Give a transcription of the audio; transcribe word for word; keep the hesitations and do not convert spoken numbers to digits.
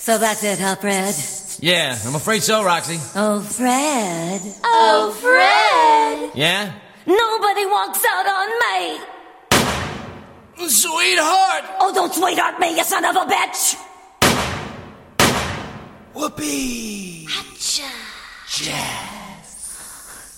So that's it, huh, Fred? Yeah, I'm afraid so, Roxy. Oh, Fred. Oh, Fred! Yeah? Nobody walks out on me! Sweetheart! Oh, don't sweetheart me, you son of a bitch! Whoopee! Hatcha! Yeah.